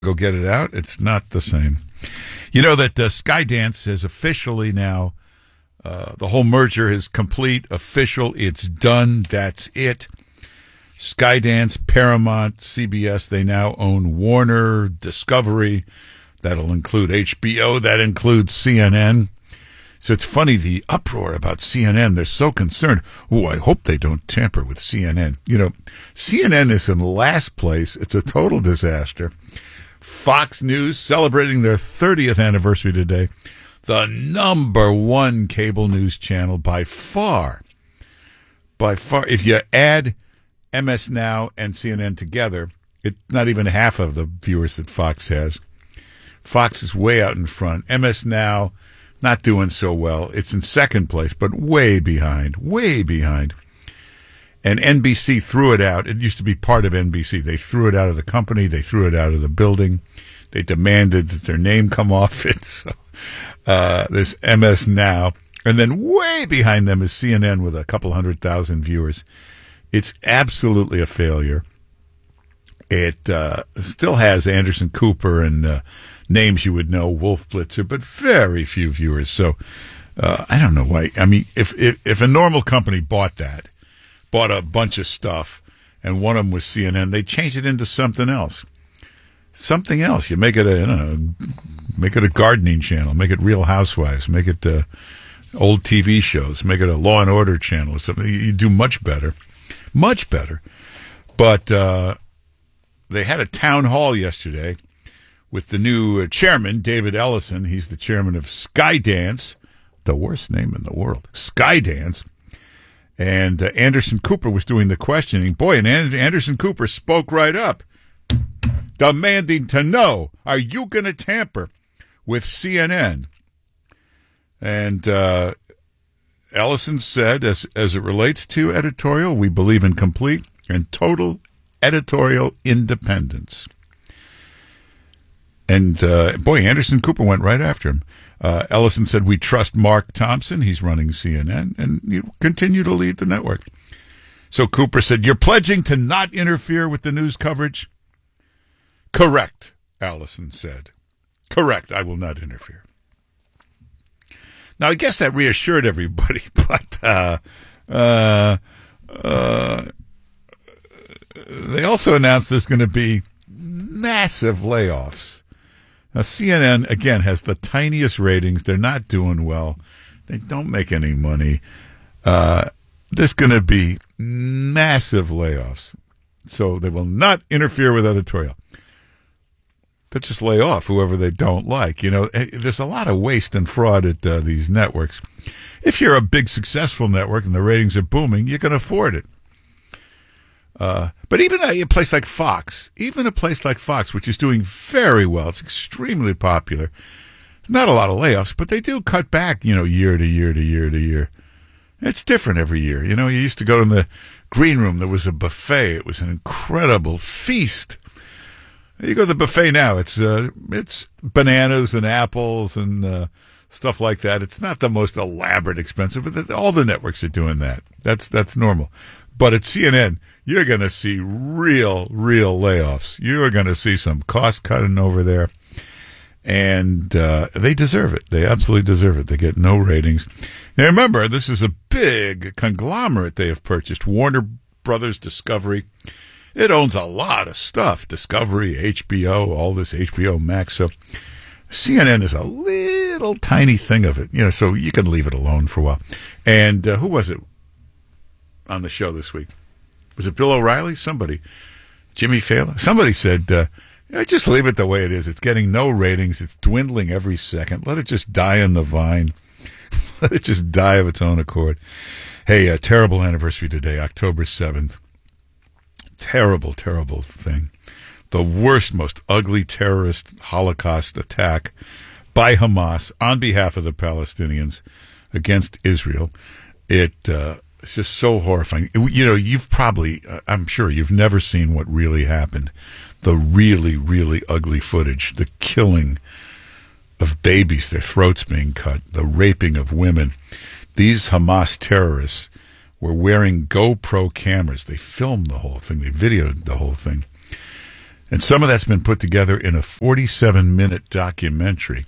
go get it out. It's not the same. You know that Skydance is officially now, the whole merger is complete, official, it's done, that's it. Skydance, Paramount, CBS, they now own Warner, Discovery, that'll include HBO, that includes CNN. So it's funny, the uproar about CNN, they're so concerned. Oh, I hope they don't tamper with CNN. You know, CNN is in last place. It's a total disaster. Fox News celebrating their 30th anniversary today. The number one cable news channel by far. By far. If you add MS Now and CNN together, it's not even half of the viewers that Fox has. Fox is way out in front. MS Now, not doing so well. It's in second place, but way behind. Way behind. And NBC threw it out. It used to be part of NBC. They threw it out of the company. They threw it out of the building. They demanded that their name come off it. So there's MS Now. And then way behind them is CNN with a couple 100,000 viewers. It's absolutely a failure. It still has Anderson Cooper and names you would know, Wolf Blitzer, but very few viewers. So I don't know why. I mean, if a normal company bought a bunch of stuff, and one of them was CNN, they change it into something else. Something else. You make it make it a gardening channel, make it Real Housewives, make it old TV shows, make it a Law and Order channel or something. You do much better. Much better. But they had a town hall yesterday with the new chairman, David Ellison. He's the chairman of Skydance, the worst name in the world, Skydance. And Anderson Cooper was doing the questioning. Boy, and Anderson Cooper spoke right up, demanding to know, are you going to tamper with CNN? And Ellison said, as it relates to editorial, we believe in complete and total editorial independence. And, boy, Anderson Cooper went right after him. Ellison said, we trust Mark Thompson. He's running CNN, and he'll continue to lead the network. So Cooper said, you're pledging to not interfere with the news coverage? Correct, Ellison said. Correct, I will not interfere. Now, I guess that reassured everybody, but they also announced there's going to be massive layoffs. Now, CNN, again, has the tiniest ratings. They're not doing well. They don't make any money. There's going to be massive layoffs. So they will not interfere with editorial. They'll just lay off whoever they don't like. You know, there's a lot of waste and fraud at these networks. If you're a big, successful network and the ratings are booming, you can afford it. But even a place like Fox, which is doing very well, it's extremely popular. Not a lot of layoffs, but they do cut back, you know, year to year to year to year. It's different every year. You know, you used to go in the green room. There was a buffet. It was an incredible feast. You go to the buffet now. It's bananas and apples and stuff like that. It's not the most elaborate, expensive, but all the networks are doing that. That's normal. But at CNN, you're going to see real layoffs. You're going to see some cost cutting over there. And they deserve it. They absolutely deserve it. They get no ratings. Now, remember, this is a big conglomerate they have purchased. Warner Brothers Discovery. It owns a lot of stuff. Discovery, HBO, all this HBO Max. So CNN is a little tiny thing of it. You know, so you can leave it alone for a while. And who was it on the show this week? Was it Bill O'Reilly? Somebody. Jimmy Fallon? Somebody said, just leave it the way it is. It's getting no ratings. It's dwindling every second. Let it just die on the vine. Let it just die of its own accord. Hey, a terrible anniversary today, October 7th. Terrible, terrible thing. The worst, most ugly terrorist Holocaust attack by Hamas on behalf of the Palestinians against Israel. It's just so horrifying. You know, you've probably, I'm sure you've never seen what really happened. The really, really ugly footage, the killing of babies, their throats being cut, the raping of women. These Hamas terrorists were wearing GoPro cameras. They filmed the whole thing. They videoed the whole thing. And some of that's been put together in a 47-minute documentary.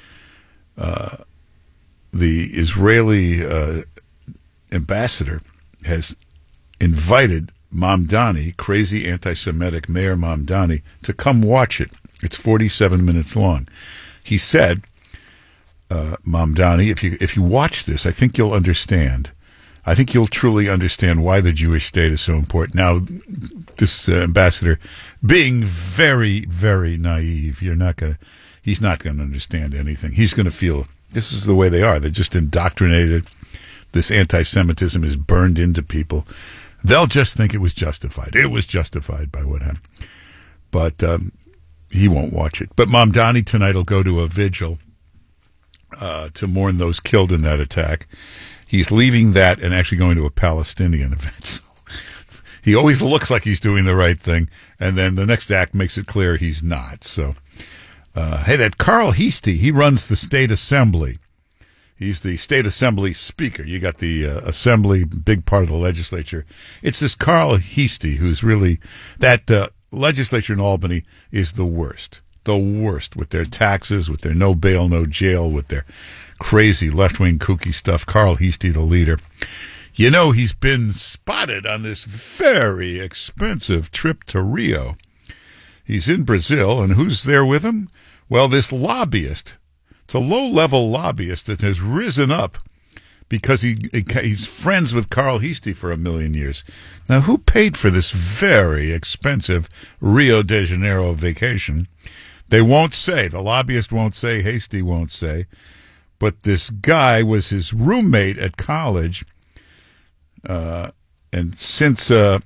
The Israeli ambassador has invited Mamdani, crazy anti-Semitic Mayor Mamdani, to come watch it. It's 47 minutes long. He said, Mamdani, if you watch this, I think you'll understand. I think you'll truly understand why the Jewish state is so important. Now, this ambassador, being very, very naive, he's not going to understand anything. He's going to feel this is the way they are. They're just indoctrinated. This anti-Semitism is burned into people. They'll just think it was justified. It was justified by what happened. But he won't watch it. But Mamdani tonight will go to a vigil to mourn those killed in that attack. He's leaving that and actually going to a Palestinian event. He always looks like he's doing the right thing, and then the next act makes it clear he's not. So, hey, that Carl Heastie, he runs the state assembly. He's the state assembly speaker. You got the assembly, big part of the legislature. It's this Carl Heastie who's really, that legislature in Albany is the worst with their taxes, with their no bail, no jail, with their crazy left-wing kooky stuff. Carl Heastie, the leader. You know, he's been spotted on this very expensive trip to Rio. He's in Brazil, and who's there with him? Well, this lobbyist. It's a low-level lobbyist that has risen up because he's friends with Carl Heastie for 1,000,000 years. Now, who paid for this very expensive Rio de Janeiro vacation? They won't say. The lobbyist won't say. Heastie won't say. But this guy was his roommate at college. And since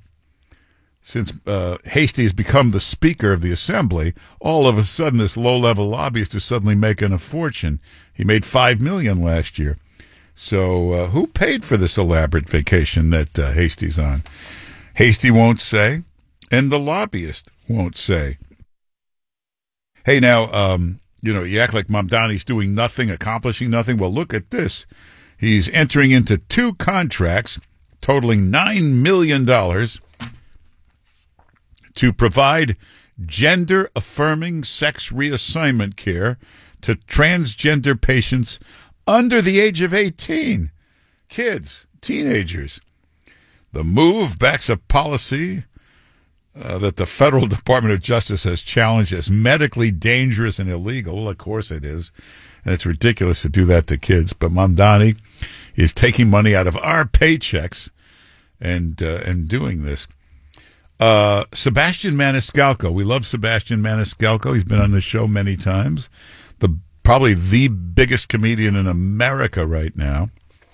Heastie has become the Speaker of the Assembly, all of a sudden this low-level lobbyist is suddenly making a fortune. He made $5 million last year. So who paid for this elaborate vacation that Hastie's on? Heastie won't say, and the lobbyist won't say. Hey, now, you act like Mamdani's doing nothing, accomplishing nothing. Well, look at this. He's entering into 2 contracts totaling $9 million to provide gender-affirming sex reassignment care to transgender patients under the age of 18. Kids, teenagers. The move backs a policy that the Federal Department of Justice has challenged as medically dangerous and illegal. Well, of course it is. And it's ridiculous to do that to kids. But Mamdani is taking money out of our paychecks and doing this. Sebastian Maniscalco. We love Sebastian Maniscalco. He's been on the show many times. Probably the biggest comedian in America right now.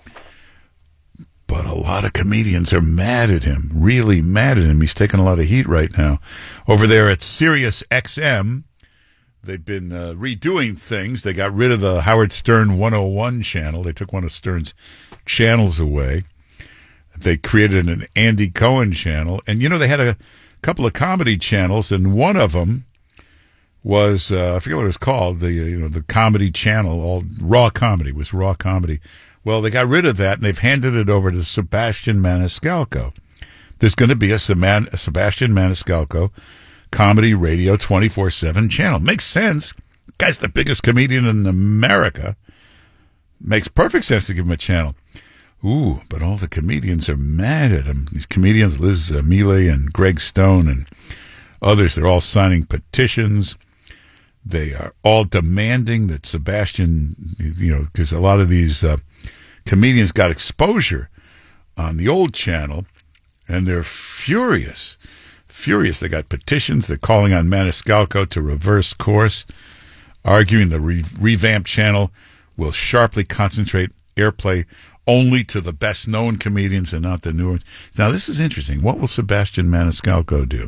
But a lot of comedians are mad at him, really mad at him. He's taking a lot of heat right now. Over there at Sirius XM, they've been redoing things. They got rid of the Howard Stern 101 channel. They took one of Stern's channels away. They created an Andy Cohen channel. And, they had a couple of comedy channels, and one of them was, I forget what it was called, the comedy channel, all Raw Comedy, was Raw Comedy. Well, they got rid of that, and they've handed it over to Sebastian Maniscalco. There's going to be a Sebastian Maniscalco comedy radio 24/7 channel. Makes sense. The guy's the biggest comedian in America. Makes perfect sense to give him a channel. Ooh, but all the comedians are mad at him. These comedians, Liz Miele and Greg Stone and others, they're all signing petitions. They are all demanding that Sebastian, because a lot of these comedians got exposure on the old channel, and they're furious. They got petitions. They're calling on Maniscalco to reverse course, arguing the revamped channel will sharply concentrate airplay only to the best-known comedians and not the newer ones. Now, this is interesting. What will Sebastian Maniscalco do?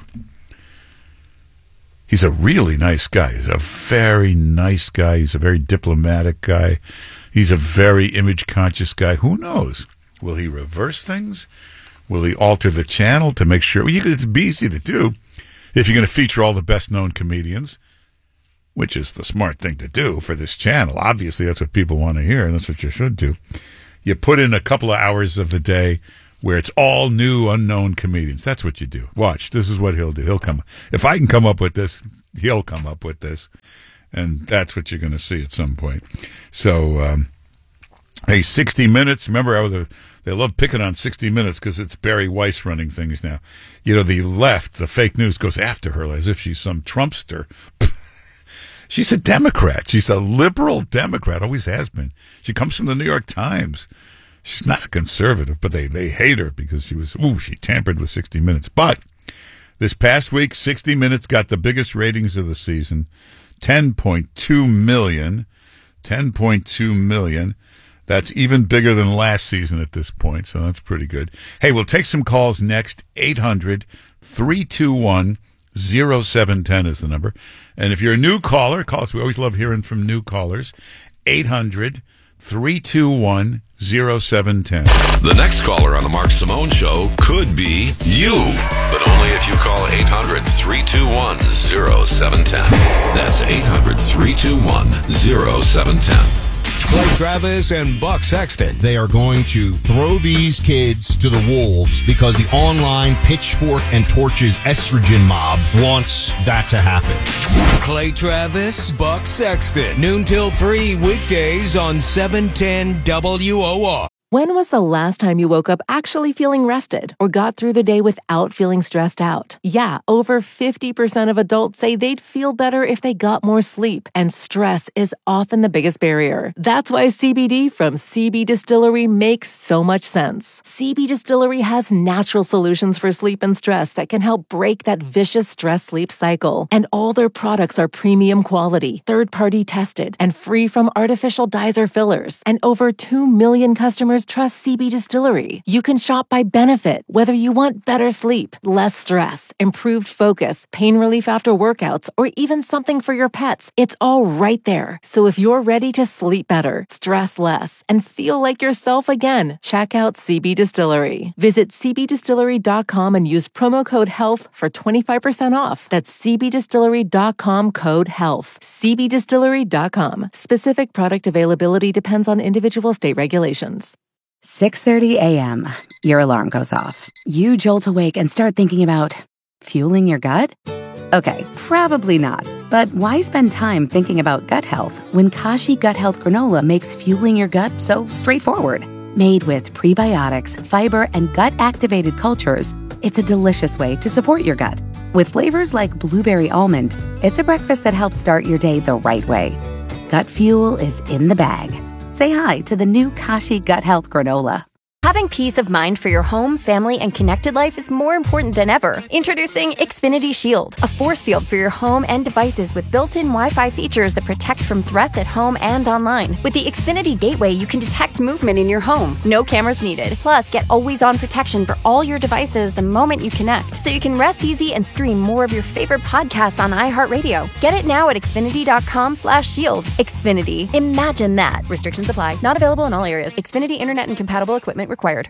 He's a really nice guy. He's a very nice guy. He's a very diplomatic guy. He's a very image-conscious guy. Who knows? Will he reverse things? Will he alter the channel to make sure? Well, it's easy to do if you're going to feature all the best-known comedians, which is the smart thing to do for this channel. Obviously, that's what people want to hear, and that's what you should do. You put in a couple of hours of the day where it's all new, unknown comedians. That's what you do. Watch. This is what he'll do. He'll come. If I can come up with this, he'll come up with this. And that's what you're going to see at some point. So, hey, 60 Minutes. Remember how they love picking on 60 Minutes because it's Barry Weiss running things now. You know, the left, the fake news goes after her as if she's some Trumpster. She's a Democrat. She's a liberal Democrat, always has been. She comes from the New York Times. She's not a conservative, but they hate her because she tampered with 60 Minutes. But this past week, 60 Minutes got the biggest ratings of the season, 10.2 million. 10.2 million. That's even bigger than last season at this point, so that's pretty good. Hey, we'll take some calls next. 800-321-0710 is the number. And if you're a new caller, call us. We always love hearing from new callers. 800-321-0710. The next caller on the Mark Simone Show could be you, but only if you call 800-321-0710. That's 800-321-0710. Clay Travis and Buck Sexton. They are going to throw these kids to the wolves because the online pitchfork and torches estrogen mob wants that to happen. Clay Travis, Buck Sexton. Noon till 3 weekdays on 710 WOR. When was the last time you woke up actually feeling rested or got through the day without feeling stressed out? Yeah, over 50% of adults say they'd feel better if they got more sleep, and stress is often the biggest barrier. That's why CBD from CB Distillery makes so much sense. CB Distillery has natural solutions for sleep and stress that can help break that vicious stress-sleep cycle. And all their products are premium quality, third-party tested, and free from artificial dyes or fillers. And over 2 million customers trust CB Distillery. You can shop by benefit, whether you want better sleep, less stress, improved focus, pain relief after workouts, or even something for your pets. It's all right there. So if you're ready to sleep better, stress less, and feel like yourself again, check out CB Distillery. Visit cbdistillery.com and use promo code HEALTH for 25% off. That's cbdistillery.com code HEALTH. cbdistillery.com. Specific product availability depends on individual state regulations. 6:30 a.m. Your alarm goes off. You jolt awake and start thinking about fueling your gut? Okay, probably not. But why spend time thinking about gut health when Kashi Gut Health Granola makes fueling your gut so straightforward? Made with prebiotics, fiber, and gut-activated cultures, it's a delicious way to support your gut. With flavors like blueberry almond, it's a breakfast that helps start your day the right way. Gut fuel is in the bag. Say hi to the new Kashi Gut Health Granola. Having peace of mind for your home, family, and connected life is more important than ever. Introducing Xfinity Shield, a force field for your home and devices with built-in Wi-Fi features that protect from threats at home and online. With the Xfinity Gateway, you can detect movement in your home. No cameras needed. Plus, get always-on protection for all your devices the moment you connect, so you can rest easy and stream more of your favorite podcasts on iHeartRadio. Get it now at Xfinity.com/shield. Xfinity. Imagine that. Restrictions apply. Not available in all areas. Xfinity Internet and compatible equipment required.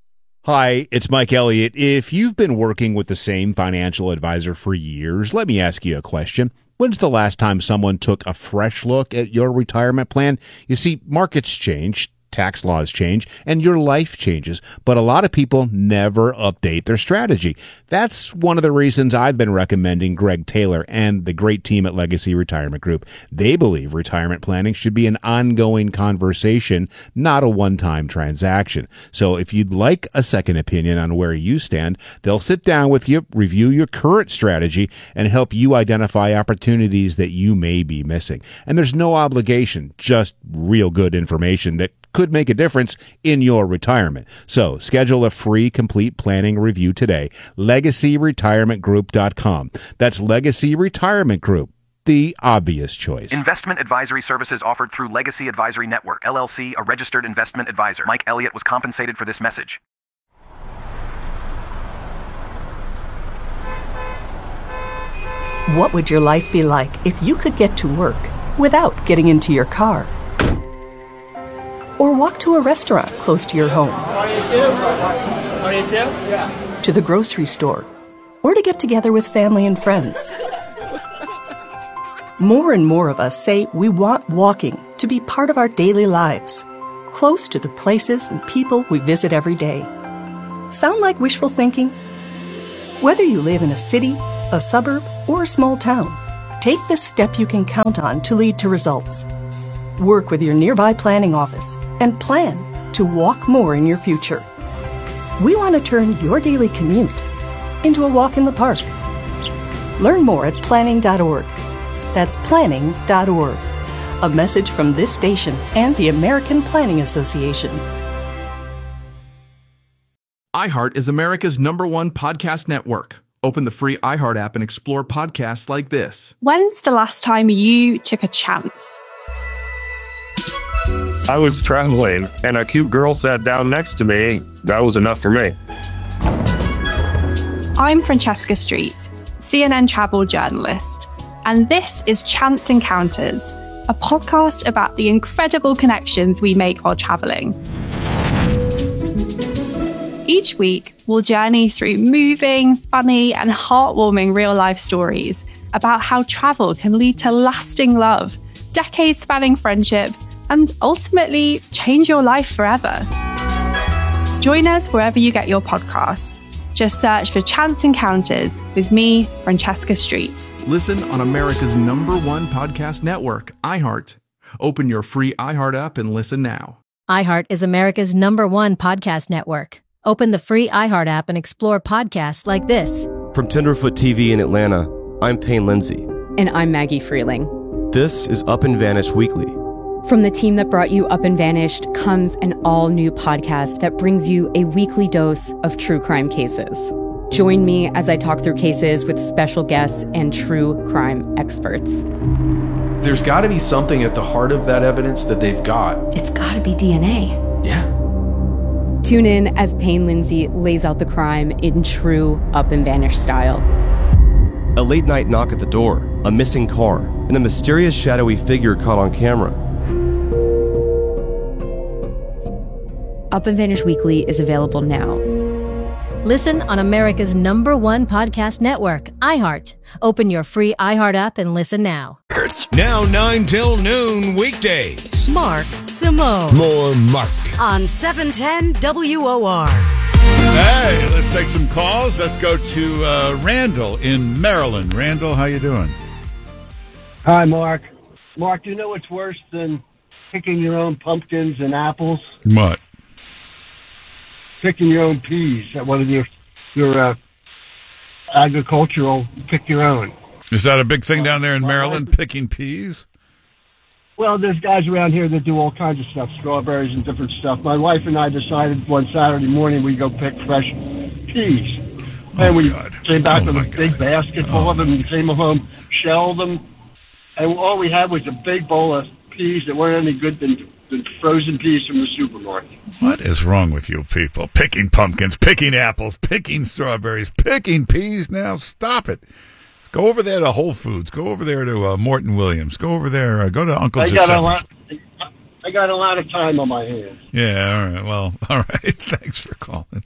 Hi, it's Mike Elliott. If you've been working with the same financial advisor for years, let me ask you a question. When's the last time someone took a fresh look at your retirement plan? You see, markets change, tax laws change, and your life changes, but a lot of people never update their strategy. That's one of the reasons I've been recommending Greg Taylor and the great team at Legacy Retirement Group. They believe retirement planning should be an ongoing conversation, not a one-time transaction. So if you'd like a second opinion on where you stand, they'll sit down with you, review your current strategy, and help you identify opportunities that you may be missing. And there's no obligation, just real good information that could make a difference in your retirement. So schedule a free complete planning review today. LegacyRetirementGroup.com. That's Legacy Retirement Group, the obvious choice. Investment advisory services offered through Legacy Advisory Network, LLC, a registered investment advisor. Mike Elliott was compensated for this message. What would your life be like if you could get to work without getting into your car? Or walk to a restaurant close to your home? To the grocery store? Or to get together with family and friends? More and more of us say we want walking to be part of our daily lives, close to the places and people we visit every day. Sound like wishful thinking? Whether you live in a city, a suburb, or a small town, take the step you can count on to lead to results. Work with your nearby planning office and plan to walk more in your future. We want to turn your daily commute into a walk in the park. Learn more at planning.org. That's planning.org. A message from this station and the American Planning Association. iHeart is America's #1 podcast network. Open the free iHeart app and explore podcasts like this. When's the last time you took a chance? I was traveling and a cute girl sat down next to me. That was enough for me. I'm Francesca Street, CNN travel journalist, and this is Chance Encounters, a podcast about the incredible connections we make while traveling. Each week, we'll journey through moving, funny, and heartwarming real-life stories about how travel can lead to lasting love, decades-spanning friendship, and ultimately change your life forever. Join us wherever you get your podcasts. Just search for Chance Encounters with me, Francesca Street. Listen on America's #1 podcast network, iHeart. Open your free iHeart app and listen now. iHeart is America's #1 podcast network. Open the free iHeart app and explore podcasts like this. From Tenderfoot TV in Atlanta, I'm Payne Lindsay. And I'm Maggie Freeling. This is Up and Vanished Weekly. From the team that brought you Up and Vanished comes an all-new podcast that brings you a weekly dose of true crime cases. Join me as I talk through cases with special guests and true crime experts. There's got to be something at the heart of that evidence that they've got. It's got to be DNA. Yeah. Tune in as Payne Lindsay lays out the crime in true Up and Vanished style. A late-night knock at the door, a missing car, and a mysterious shadowy figure caught on camera. Up and Vanished Weekly is available now. Listen on America's #1 podcast network, iHeart. Open your free iHeart app and listen now. Now 9 till noon weekdays. Mark Simone. More Mark. On 710 WOR. Hey, let's take some calls. Let's go to Randall in Maryland. Randall, how you doing? Hi, Mark. Mark, do you know what's worse than picking your own pumpkins and apples? What? Picking your own peas at one of your agricultural pick your own. Is that a big thing down there in Maryland, picking peas? Well, there's guys around here that do all kinds of stuff, strawberries and different stuff. My wife and I decided one Saturday morning we'd go pick fresh peas. And we came back with a big basket full of them and came home, shelled them, and all we had was a big bowl of peas that weren't any good than frozen peas from the supermarket. What is wrong with you people? Picking pumpkins, picking apples, picking strawberries, picking peas now? Stop it. Go over there to Whole Foods. Go over there to Morton Williams. Go over there. Go to Uncle Giuseppe's. I got a lot of time on my hands. Yeah, all right. Well, all right. Thanks for calling.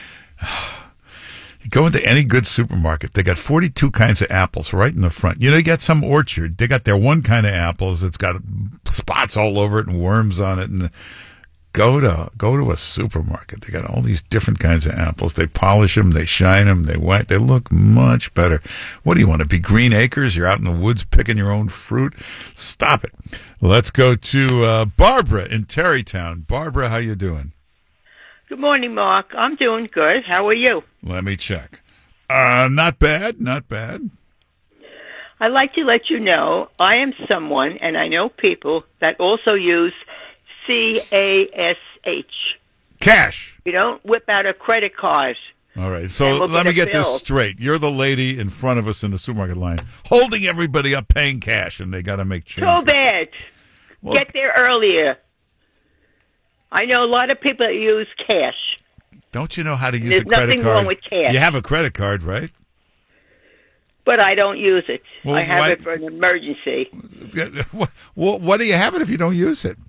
You go into any good supermarket, they got 42 kinds of apples right in the front. You know, you got some orchard, they got their one kind of apples. It's got spots all over it and worms on it. And go to a supermarket. They got all these different kinds of apples. They polish them, they shine them, they white. They look much better. What do you want to be, Green Acres? You're out in the woods picking your own fruit? Stop it. Let's go to Barbara in Terrytown. Barbara, how you doing? Good morning, Mark. I'm doing good. How are you? Let me check. Not bad, not bad. I'd like to let you know I am someone, and I know people, that also use CASH. Cash. You don't whip out a credit card. All right, so let me get this straight. You're the lady in front of us in the supermarket line, holding everybody up, paying cash, and they got to make change. So bad. Well, get there earlier. I know a lot of people that use cash. Don't you know how to use There's a credit nothing card? wrong with cash. You have a credit card, right? But I don't use it. Well, I have it for an emergency. What do you have it if you don't use it?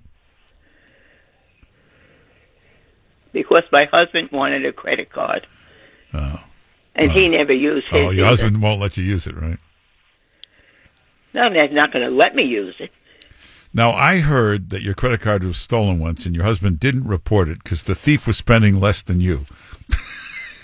Because my husband wanted a credit card. Oh. And he never used his. Oh, your husband won't let you use it, right? No, they're not going to let me use it. Now, I heard that your credit card was stolen once and your husband didn't report it because the thief was spending less than you.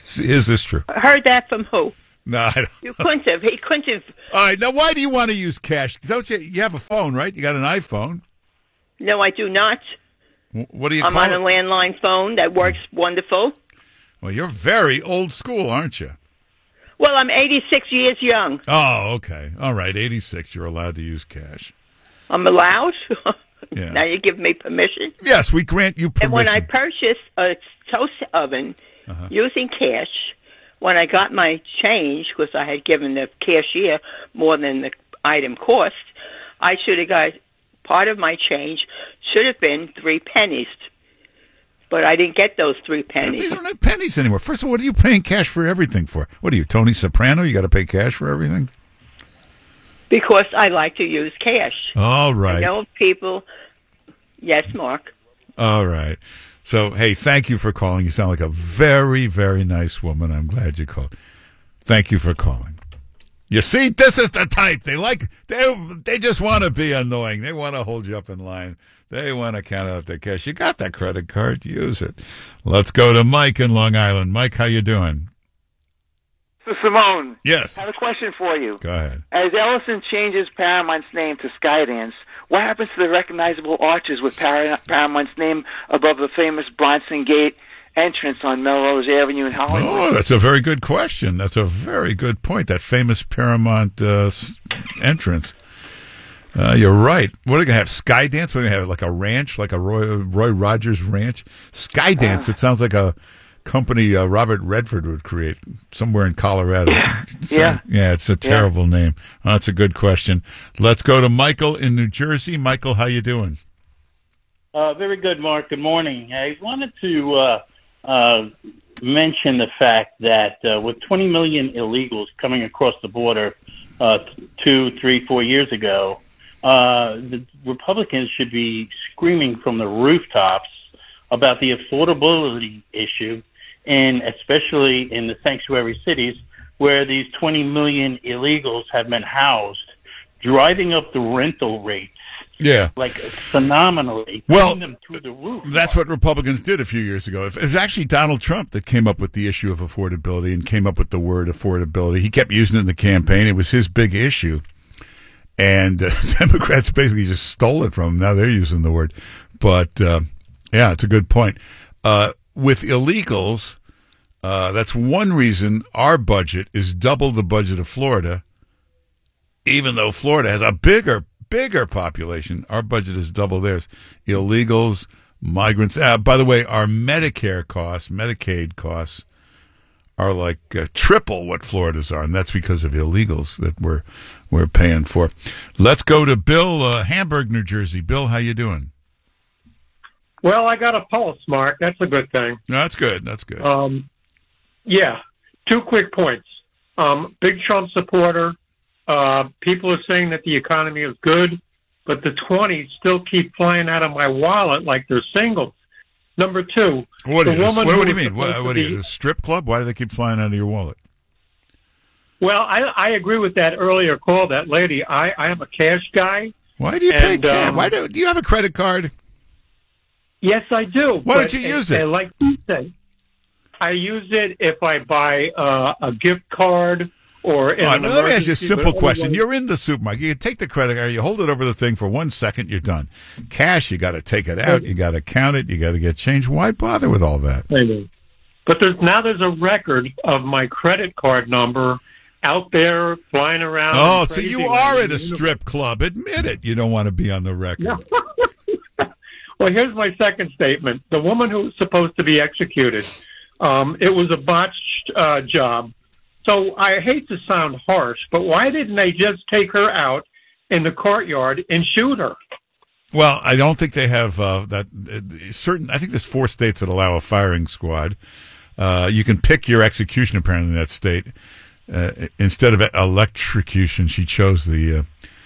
Is this true? Heard that from who? No, I don't. You couldn't have. He couldn't have. All right, now why do you want to use cash? Don't you? You have a phone, right? You got an iPhone. No, I do not. What do you I'm call on it? a landline phone that works wonderful. Well, you're very old school, aren't you? Well, I'm 86 years young. Oh, okay. All right, 86. You're allowed to use cash. I'm allowed? Yeah. Now you give me permission? Yes, we grant you permission. And when I purchased a toast oven using cash, when I got my change, because I had given the cashier more than the item cost, I should have got part of my change should have been 3 pennies. But I didn't get those 3 pennies. They don't have pennies anymore. First of all, what are you paying cash for everything for? What are you, Tony Soprano? You got to pay cash for everything? Because I like to use cash. All right. I know people. Yes, Mark. All right. So, hey, thank you for calling. You sound like a very, very nice woman. I'm glad you called. Thank you for calling. You see, this is the type. They just want to be annoying. They want to hold you up in line. They want to count out their cash. You got that credit card. Use it. Let's go to Mike in Long Island. Mike, how you doing? So, Simone. Yes. I have a question for you. Go ahead. As Ellison changes Paramount's name to Skydance, what happens to the recognizable arches with Paramount's name above the famous Bronson Gate entrance on Melrose Avenue in Hollywood? Oh, that's a very good question. That's a very good point. That famous Paramount entrance. You're right. What are they going to have? Skydance? We're going to have like a ranch, like a Roy Rogers ranch? Skydance. It sounds like a company Robert Redford would create somewhere in Colorado. Yeah, it's a terrible name. Oh, that's a good question. Let's go to Michael in New Jersey. Michael, how you doing? Very good, Mark. Good morning. I wanted to mention the fact that with 20 million illegals coming across the border 2, 3, 4 years ago, the Republicans should be screaming from the rooftops about the affordability issue, and especially in the sanctuary cities where these 20 million illegals have been housed, driving up the rental rates. Yeah. Like phenomenally. Well, them through the roof. That's what Republicans did a few years ago. It was actually Donald Trump that came up with the issue of affordability and came up with the word affordability. He kept using it in the campaign. It was his big issue. And Democrats basically just stole it from him. Now they're using the word. But, yeah, it's a good point. With illegals, that's one reason our budget is double the budget of Florida, even though Florida has a bigger population. Our budget is double theirs. Illegals, migrants. By the way, our Medicare costs, Medicaid costs, are like triple what Florida's are, and that's because of illegals that we're paying for. Let's go to Bill, Hamburg, New Jersey. Bill, how you doing? Well, I got a pulse, Mark. That's a good thing. No, that's good. That's good. Yeah, 2 quick points. Big Trump supporter. People are saying that the economy is good, but the 20s still keep flying out of my wallet like they're singles. Number 2. What do you mean? What are you, a strip club? Why do they keep flying out of your wallet? Well, I agree with that earlier call, that lady. I am a cash guy. Why do you pay cash? Do you have a credit card? Yes, I do. Why don't you use it? Like you said, I use it if I buy a gift card or in an let me ask you a emergency, simple but question. otherwise- You're in the supermarket. You take the credit card, you hold it over the thing for 1 second, you're done. Cash, you got to take it out, you got to count it, you got to get change. Why bother with all that? I know. But there's a record of my credit card number out there flying around. Oh, so crazy you like are a at a strip club. Admit it. You don't want to be on the record. Well, here's my second statement. The woman who was supposed to be executed, it was a botched job. So I hate to sound harsh, but why didn't they just take her out in the courtyard and shoot her? Well, I don't think they have that. I think there's 4 states that allow a firing squad. You can pick your execution, apparently, in that state. Instead of electrocution, she chose the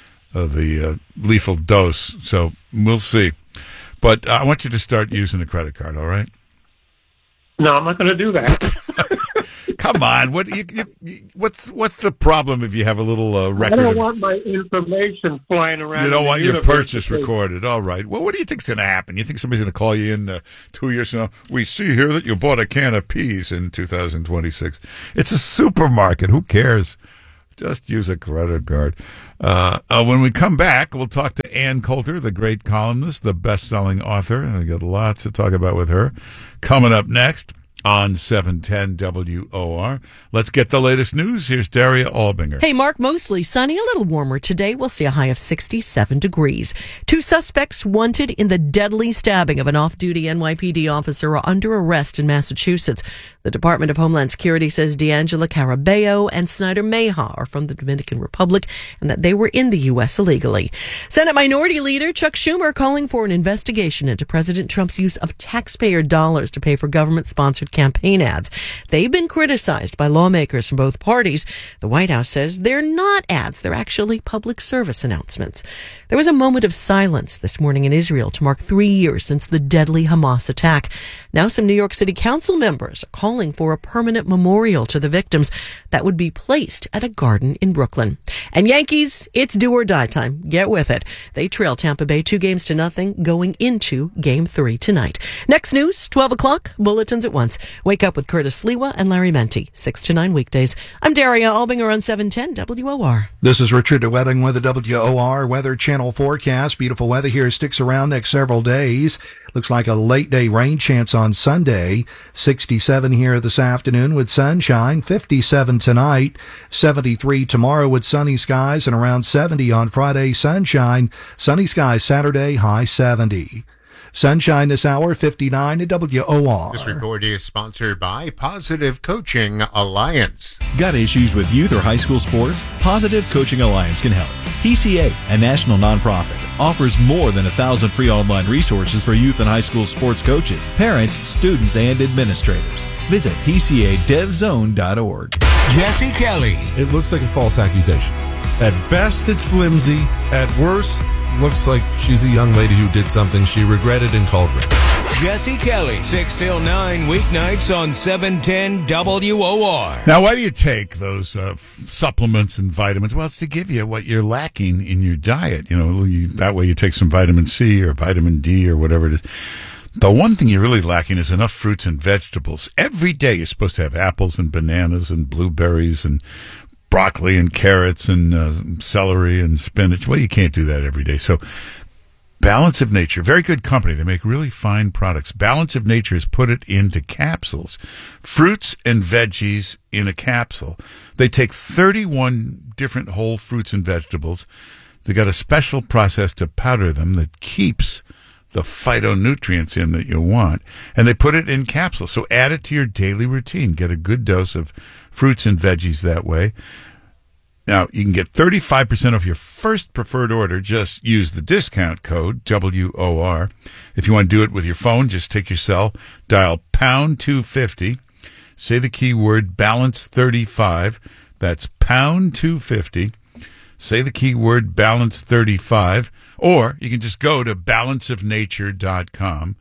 lethal dose. So we'll see. But I want you to start using the credit card, all right? No, I'm not going to do that. Come on, what's the problem if you have a little record? I don't want my information flying around. You don't want your universe. purchase recorded. All right. Well, what do you think's going to happen? You think somebody's going to call you in 2 years from now? We see here that you bought a can of peas in 2026. It's a supermarket. Who cares? Just use a credit card. When we come back, we'll talk to Ann Coulter, the great columnist, the best-selling author. I got lots to talk about with her. Coming up next on 710 WOR. Let's get the latest news. Here's Daria Albinger. Hey, Mark, mostly sunny, a little warmer today. We'll see a high of 67 degrees. 2 suspects wanted in the deadly stabbing of an off-duty NYPD officer are under arrest in Massachusetts. The Department of Homeland Security says D'Angelo Carabeo and Snyder Meha are from the Dominican Republic and that they were in the U.S. illegally. Senate Minority Leader Chuck Schumer calling for an investigation into President Trump's use of taxpayer dollars to pay for government-sponsored campaign ads. They've been criticized by lawmakers from both parties. The White House says they're not ads. They're actually public service announcements. There was a moment of silence this morning in Israel to mark 3 years since the deadly Hamas attack. Now some New York City Council members are calling for a permanent memorial to the victims that would be placed at a garden in Brooklyn. And Yankees, it's do or die time. Get with it. They trail Tampa Bay 2-0 going into Game 3 tonight. Next news, 12 o'clock, bulletins at once. Wake up with Curtis Sliwa and Larry Menti, 6 to 9 weekdays. I'm Daria Albinger on 710 WOR. This is Richard DeWetting with the WOR Weather Channel forecast. Beautiful weather here sticks around next several days. Looks like a late day rain chance on Sunday. 67 here this afternoon with sunshine. 57 tonight. 73 tomorrow with sunny skies and around 70 on Friday. Sunshine. Sunny skies Saturday. High 70. Sunshine this hour, 59 at WOR. This report is sponsored by Positive Coaching Alliance. Got issues with youth or high school sports? Positive Coaching Alliance can help. PCA, a national nonprofit, offers more than 1,000 free online resources for youth and high school sports coaches, parents, students, and administrators. Visit PCADevZone.org. Jesse Kelly. It looks like a false accusation. At best, it's flimsy. At worst, looks like she's a young lady who did something she regretted and called rape. Jesse Kelly, 6 till 9 weeknights on 710 WOR. Now, why do you take those supplements and vitamins? Well, it's to give you what you're lacking in your diet. That way you take some vitamin C or vitamin D or whatever it is. The one thing you're really lacking is enough fruits and vegetables. Every day you're supposed to have apples and bananas and blueberries and broccoli and carrots and celery and spinach. Well, you can't do that every day. So Balance of Nature, very good company. They make really fine products. Balance of Nature has put it into capsules. Fruits and veggies in a capsule. They take 31 different whole fruits and vegetables. They got a special process to powder them that keeps the phytonutrients in that you want, and they put it in capsules. So add it to your daily routine. Get a good dose of fruits and veggies that way. Now, you can get 35% off your first preferred order. Just use the discount code WOR. If you want to do it with your phone, just take your cell, dial pound 250, say the keyword balance 35. That's pound 250. Say the keyword balance 35, or you can just go to balanceofnature.com,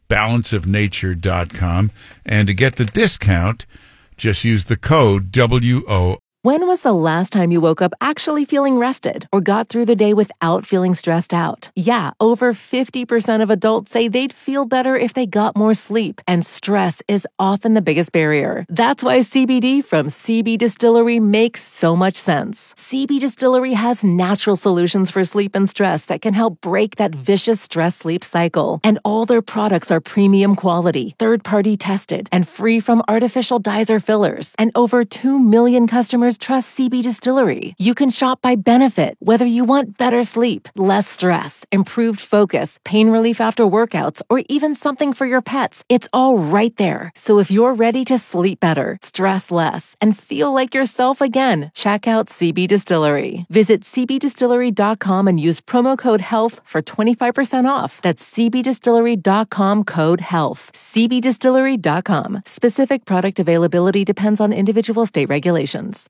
balanceofnature.com, and to get the discount, just use the code WOR. When was the last time you woke up actually feeling rested or got through the day without feeling stressed out? Yeah, over 50% of adults say they'd feel better if they got more sleep, and stress is often the biggest barrier. That's why CBD from CB Distillery makes so much sense. CB Distillery has natural solutions for sleep and stress that can help break that vicious stress-sleep cycle. And all their products are premium quality, third-party tested, and free from artificial dyes or fillers. And over 2 million customers trust CB Distillery. You can shop by benefit, whether you want better sleep, less stress, improved focus, pain relief after workouts, or even something for your pets. It's all right there. So if you're ready to sleep better, stress less, and feel like yourself again, check out CB Distillery. Visit cbdistillery.com and use promo code HEALTH for 25% off. That's cbdistillery.com code HEALTH. cbdistillery.com. Specific product availability depends on individual state regulations.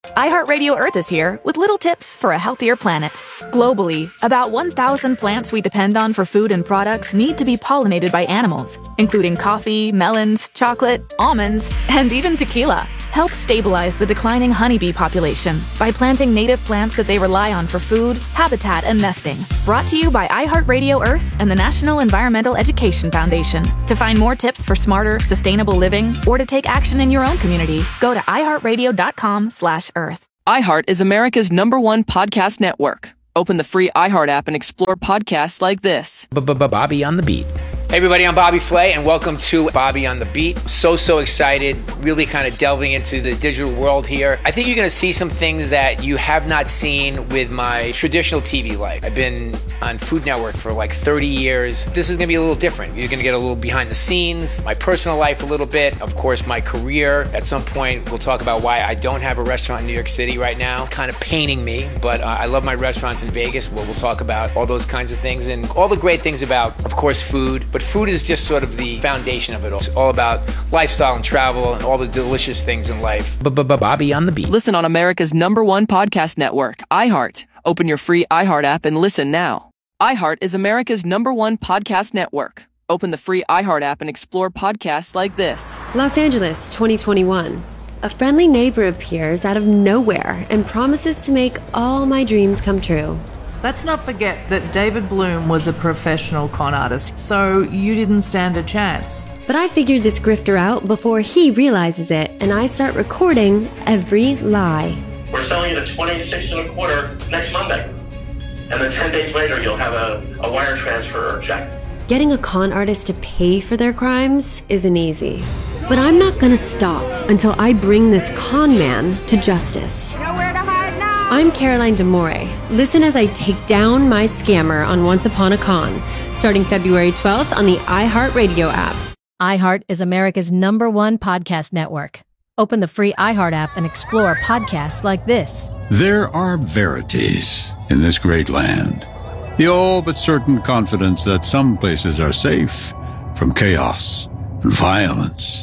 iHeartRadio Earth is here with little tips for a healthier planet. Globally, about 1,000 plants we depend on for food and products need to be pollinated by animals, including coffee, melons, chocolate, almonds, and even tequila. Help stabilize the declining honeybee population by planting native plants that they rely on for food, habitat, and nesting. Brought to you by iHeartRadio Earth and the National Environmental Education Foundation. To find more tips for smarter, sustainable living, or to take action in your own community, go to iHeartRadio.com/Earth. iHeart is America's #1 podcast network. Open the free iHeart app and explore podcasts like this. Bobby on the Beat. Hey everybody, I'm Bobby Flay, and welcome to Bobby on the Beat. So excited, really kind of delving into the digital world here. I think you're going to see some things that you have not seen with my traditional TV life. I've been on Food Network for like 30 years. This is going to be a little different. You're going to get a little behind the scenes, my personal life a little bit, of course my career. At some point, we'll talk about why I don't have a restaurant in New York City right now. Kind of paining me, but I love my restaurants in Vegas. We'll talk about all those kinds of things and all the great things about, of course, food. But food is just sort of the foundation of it all. It's all about lifestyle and travel and all the delicious things in life. Bobby on the Beat. Listen on America's #1 podcast network, iHeart. Open your free iHeart app and listen now. iHeart is America's #1 podcast network. Open the free iHeart app and explore podcasts like this. Los Angeles, 2021. A friendly neighbor appears out of nowhere and promises to make all my dreams come true. Let's not forget that David Bloom was a professional con artist, so you didn't stand a chance. But I figured this grifter out before he realizes it, and I start recording every lie. We're selling it at $26.25 next Monday. And then 10 days later, you'll have a wire transfer or check. Getting a con artist to pay for their crimes isn't easy. But I'm not gonna stop until I bring this con man to justice. Nowhere to hide now! I'm Caroline D'Amore. Listen as I take down my scammer on Once Upon a Con, starting February 12th on the iHeartRadio app. iHeart is America's #1 podcast network. Open the free iHeart app and explore podcasts like this. There are verities in this great land. The all but certain confidence that some places are safe from chaos and violence.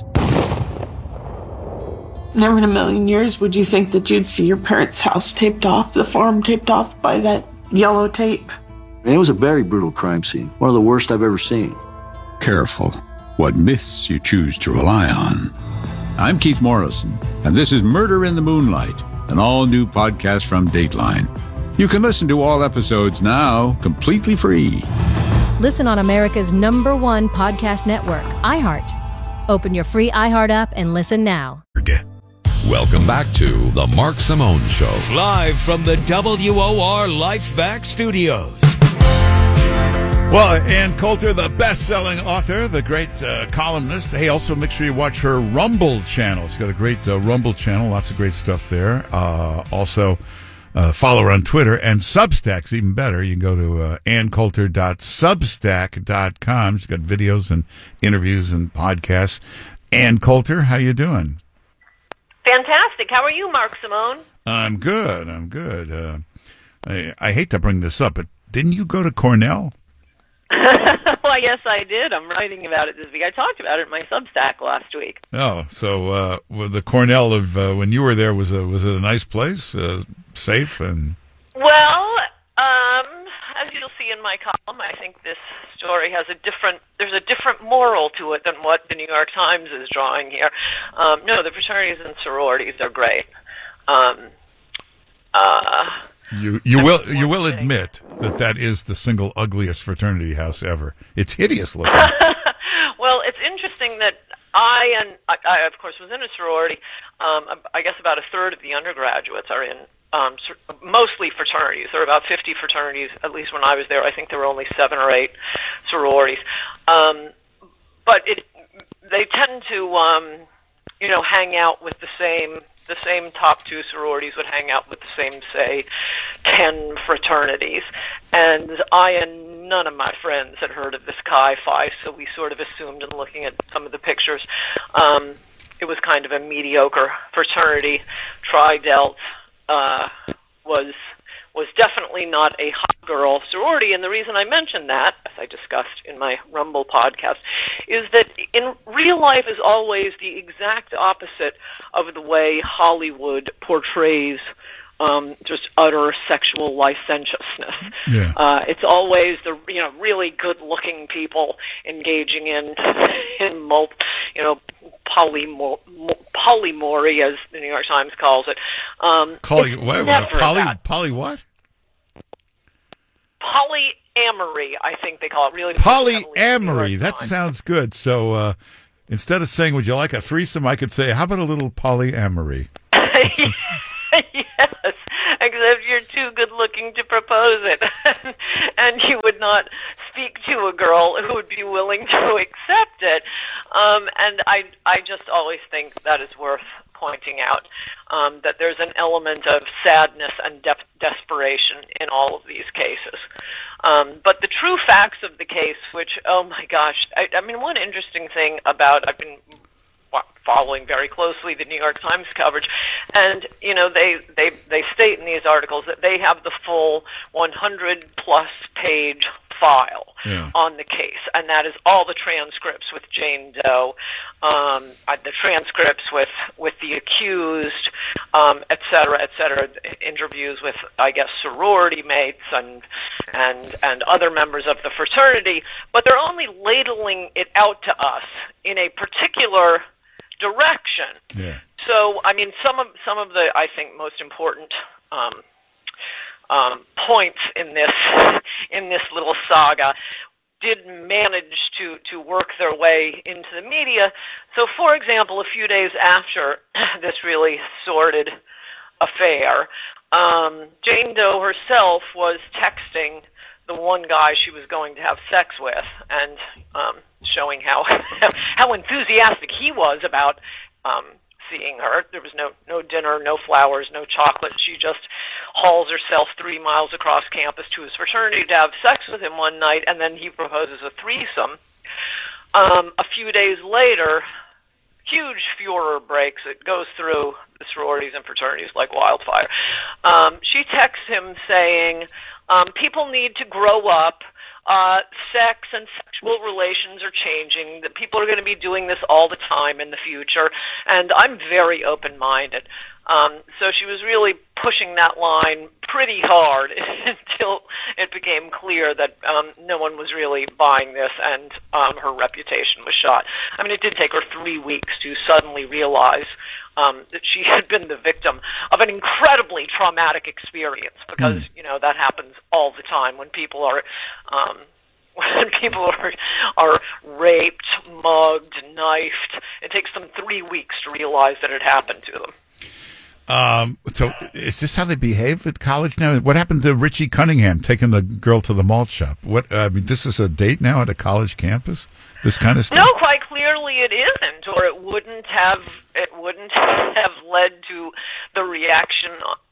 Never in a million years would you think that you'd see your parents' house taped off, the farm taped off by that yellow tape. It was a very brutal crime scene, one of the worst I've ever seen. Careful what myths you choose to rely on. I'm Keith Morrison, and this is Murder in the Moonlight, an all-new podcast from Dateline. You can listen to all episodes now, completely free. Listen on America's #1 podcast network, iHeart. Open your free iHeart app and listen now. Welcome back to The Mark Simone Show. Live from the WOR LifeVac Studios. Well, Ann Coulter, the best-selling author, the great columnist. Hey, also make sure you watch her Rumble channel. She's got a great Rumble channel, lots of great stuff there. Also, follow her on Twitter, and Substack's even better. You can go to anncoulter.substack.com. She's got videos and interviews and podcasts. Ann Coulter, how you doing? Fantastic. How are you, Mark Simone? I'm good. I hate to bring this up, but didn't you go to Cornell? Well, yes, I did. I'm writing about it this week. I talked about it in my Substack last week. Oh, so the Cornell of when you were there, was it a nice place, safe and? Well, as you'll see in my column, I think this story has there's a different moral to it than what the New York Times is drawing here. No, the fraternities and sororities are great. You will admit that is the single ugliest fraternity house ever. It's hideous looking. Well, it's interesting that I of course was in a sorority. I guess about a third of the undergraduates are in mostly fraternities. There are about 50 fraternities, at least when I was there. I think there were only 7 or 8 sororities. But they tend to hang out with the same top 2 sororities would hang out with the same, say, 10 fraternities. And I and none of my friends had heard of this Chi Phi, so we sort of assumed, in looking at some of the pictures, it was kind of a mediocre fraternity. Tri Delt was definitely not a hot girl sorority, and the reason I mention that, I discussed in my Rumble podcast, is that in real life is always the exact opposite of the way Hollywood portrays just utter sexual licentiousness. Yeah. It's always the really good-looking people engaging in polyamory, as the New York Times calls it. Poly what? Polyamory, I think they call it. Really, polyamory. That sounds good. So instead of saying, "Would you like a threesome?" I could say, "How about a little polyamory?" Yes, except you're too good-looking to propose it, and you would not speak to a girl who would be willing to accept it. And I just always think that is worth pointing out, that there's an element of sadness and desperation in all of these cases. But the true facts of the case, which, oh my gosh, I mean, one interesting thing about, I've been following very closely the New York Times coverage, and they state in these articles that they have the full 100-plus page file on the case, and that is all the transcripts with Jane Doe, the transcripts with the accused, et cetera, interviews with, I guess, sorority mates and other members of the fraternity, but they're only ladling it out to us in a particular direction. Yeah. So, I mean, some of the, I think, most important points in this little saga did manage to work their way into the media. So, for example, a few days after this really sordid affair, Jane Doe herself was texting the one guy she was going to have sex with, and showing how enthusiastic he was about seeing her. There was no dinner, no flowers, no chocolate. She just hauls herself 3 miles across campus to his fraternity to have sex with him one night, and then he proposes a threesome. A few days later, huge furor breaks. It goes through the sororities and fraternities like wildfire. She texts him saying, people need to grow up. Sex and sexual relations are changing. That people are going to be doing this all the time in the future, and I'm very open-minded. So she was really pushing that line pretty hard until it became clear that no one was really buying this, and her reputation was shot. I mean, it did take her 3 weeks to suddenly realize that she had been the victim of an incredibly traumatic experience, because that happens all the time when people are are raped, mugged, knifed. It takes them 3 weeks to realize that it happened to them. So is this how they behave at college now? What happened to Richie Cunningham taking the girl to the malt shop? What, I mean, this is a date now at a college campus? This kind of stuff? No, quite clearly it isn't, or it wouldn't have led to the reaction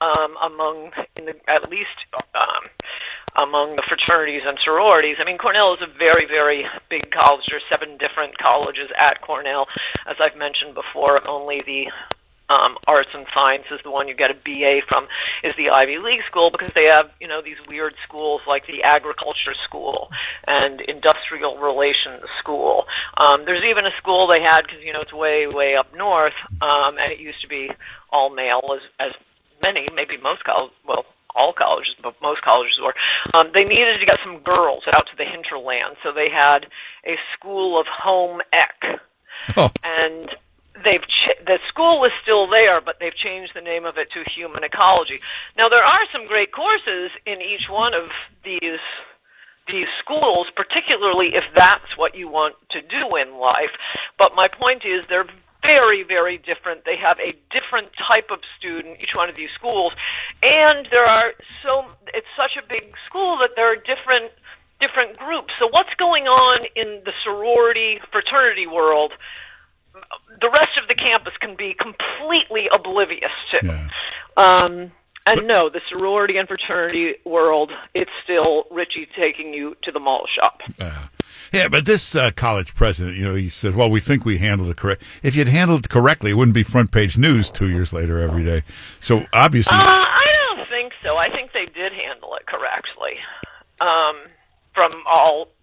among the fraternities and sororities. I mean, Cornell is a very, very big college. There are 7 different colleges at Cornell. As I've mentioned before, only the arts and sciences, the one you get a BA from, is the Ivy League school, because they have, these weird schools like the agriculture school and industrial relations school. There's even a school they had, because, it's way, way up north, and it used to be all male, as many, maybe most colleges, well, all colleges, but most colleges were. They needed to get some girls out to the hinterland, so they had a school of home ec. Oh. And the school is still there, but they've changed the name of it to human ecology. Now, there are some great courses in each one of these schools, particularly if that's what you want to do in life. But my point is, they're very, very different. They have a different type of student, each one of these schools, and it's such a big school that there are different groups. So what's going on in the sorority, fraternity world, the rest of the campus can be completely oblivious to. Yeah. And no, the sorority and fraternity world, it's still Richie taking you to the mall shop. Yeah, but this college president, he said, well, we think we handled it correct. If you'd handled it correctly, it wouldn't be front page news 2 years later every day. So obviously... I don't think so. I think they did handle it correctly. From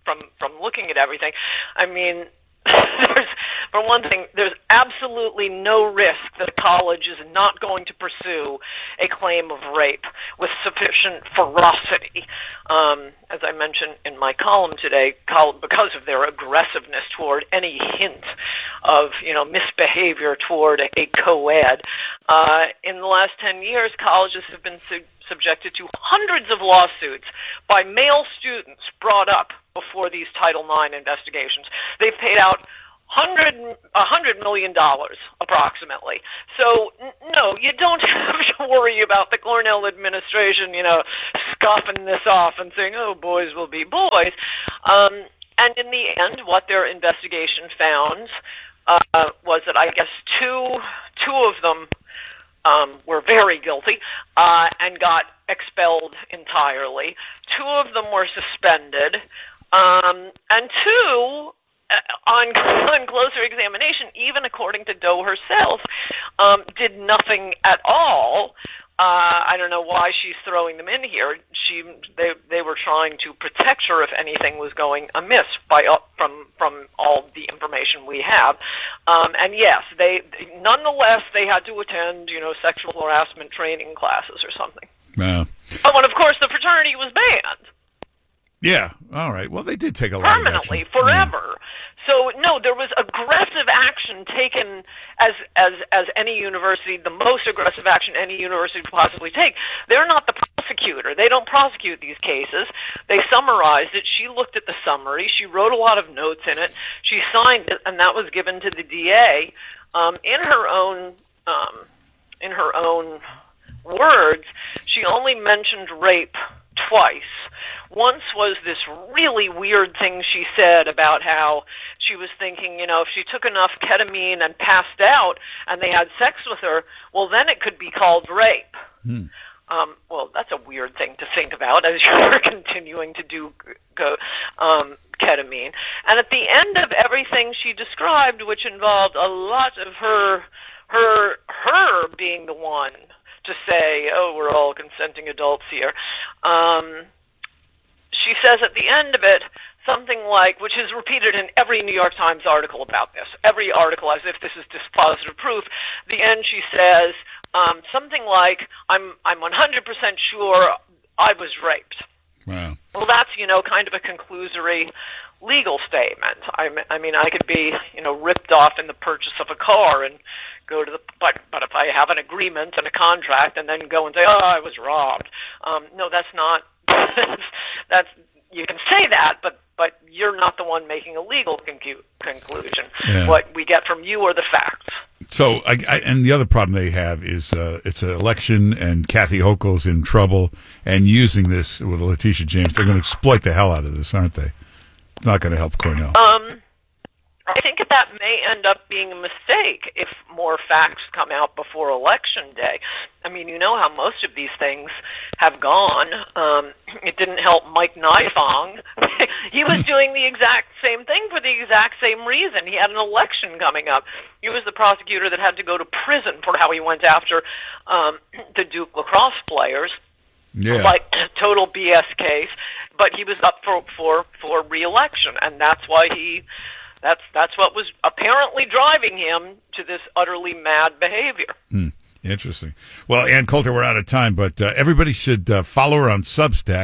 from looking at everything. I mean, for one thing, there's absolutely no risk that a college is not going to pursue a claim of rape with sufficient ferocity. As I mentioned in my column today, because of their aggressiveness toward any hint of, misbehavior toward a co-ed. In the last 10 years, colleges have been subjected to hundreds of lawsuits by male students brought up before these Title IX investigations. They've paid out $100 million approximately. So no, you don't have to worry about the Cornell administration, scoffing this off and saying, "Oh, boys will be boys." And in the end, what their investigation found was that I guess two of them were very guilty and got expelled entirely. Two of them were suspended, and two, on closer examination, even according to Doe herself, did nothing at all. I don't know why she's throwing them in here. They were trying to protect her if anything was going amiss from all the information we have. And yes, nonetheless they had to attend, sexual harassment training classes or something. Wow. Oh, and of course the fraternity was banned. Yeah. All right. Well, they did take a lot of action. Permanently, forever. Yeah. So no, there was aggressive action taken as any university, the most aggressive action any university could possibly take. They're not the prosecutor. They don't prosecute these cases. They summarized it. She looked at the summary. She wrote a lot of notes in it. She signed it, and that was given to the DA. In her own words, she only mentioned rape twice. Once was this really weird thing she said about how she was thinking, if she took enough ketamine and passed out and they had sex with her, well, then it could be called rape. Well, that's a weird thing to think about as you're continuing to do ketamine. And at the end of everything she described, which involved a lot of her being the one to say, "Oh, we're all consenting adults here," she says at the end of it something like, which is repeated in every New York Times article about this, every article as if this is dispositive proof. The end she says something like, I'm 100% sure I was raped. Wow. Well, that's, kind of a conclusory legal statement. I mean, I could be, ripped off in the purchase of a car and go to but if I have an agreement and a contract and then go and say, "Oh, I was robbed," no, that's not. That's you can say that, but you're not the one making a legal conclusion. Yeah. What we get from you are the facts. So, and the other problem they have is it's an election, and Kathy Hochul's in trouble, and using this with Letitia James, they're going to exploit the hell out of this, aren't they? It's not going to help Cornell. I think that may end up being a mistake if more facts come out before Election Day. I mean, you know how most of these things have gone. It didn't help Mike Nifong. He was doing the exact same thing for the exact same reason. He had an election coming up. He was the prosecutor that had to go to prison for how he went after the Duke lacrosse players. Yeah. Like, total BS case. But he was up for re-election, and that's why That's what was apparently driving him to this utterly mad behavior. Interesting. Well, Ann Coulter, we're out of time, but everybody should follow her on Substack,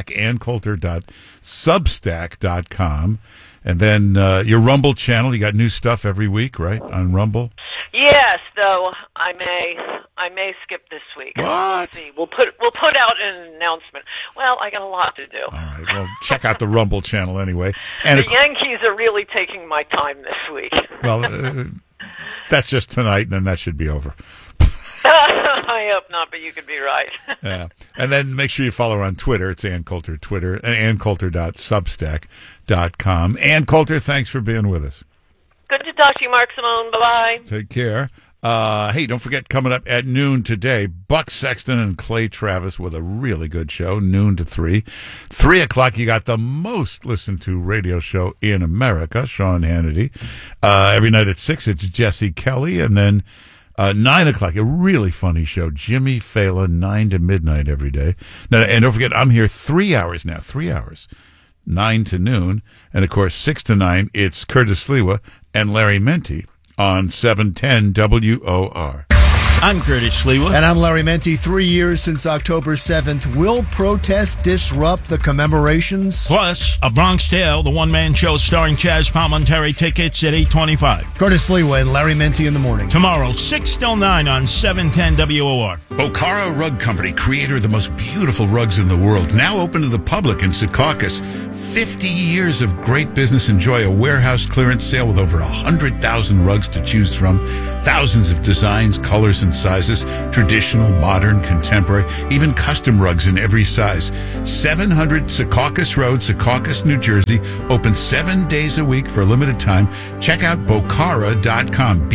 anncoulter.substack.com. And then your Rumble channel, you got new stuff every week, right, on Rumble? Yes, though I may skip this week. What? See. We'll put out an announcement. Well, I got a lot to do. All right. Well, check out the Rumble channel anyway. And the Yankees are really taking my time this week. Well, that's just tonight, and then that should be over. I hope not, but you could be right. Yeah. And then make sure you follow her on Twitter. It's Ann Coulter, Twitter, anncoulter.substack.com. Ann Coulter, thanks for being with us. Good to talk to you, Mark Simone. Bye-bye. Take care. Hey, don't forget, coming up at noon today, Buck Sexton and Clay Travis with a really good show, noon to 3. 3 o'clock, you got the most listened to radio show in America, Sean Hannity. Every night at 6, it's Jesse Kelly. And then 9 o'clock, a really funny show, Jimmy Fallon, 9 to midnight every day. Now, and don't forget, I'm here 3 hours now, 3 hours. 9 to noon. And, of course, 6 to 9, it's Curtis Sliwa and Larry Menti on 710 WOR. I'm Curtis Sliwa. And I'm Larry Menti. 3 years since October 7th. Will protest disrupt the commemorations? Plus, A Bronx Tale, the one-man show starring Chaz Palminteri. Tickets at $8.25. Curtis Sliwa and Larry Menti in the morning. Tomorrow, 6 till 9 on 710 WOR. Bocara Rug Company, creator of the most beautiful rugs in the world, now open to the public in Secaucus. 50 years of great business. Enjoy a warehouse clearance sale with over 100,000 rugs to choose from. Thousands of designs, colors, and sizes. Traditional, modern, contemporary, even custom rugs in every size. 700 Secaucus Road, Secaucus, New Jersey. Open 7 days a week for a limited time. Check out Bocara.com.